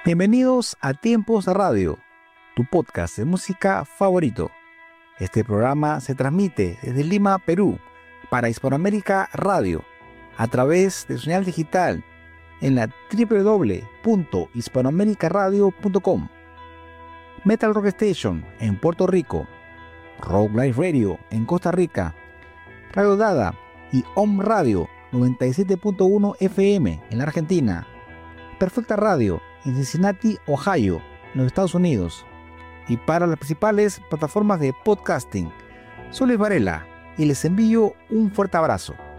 Bienvenidos a Tiempos de Radio, tu podcast de música favorito. Este programa se transmite desde Lima, Perú, para Hispanoamérica Radio, a través de señal digital en la www.hispanoamericaradio.com, Metal Rock Station en Puerto Rico, Rock Life Radio en Costa Rica, Radio Dada y Home Radio 97.1 FM en la Argentina, Perfecta Radio en Cincinnati, Ohio, en los Estados Unidos, y para las principales plataformas de podcasting. Soy Luis Varela y les envío un fuerte abrazo.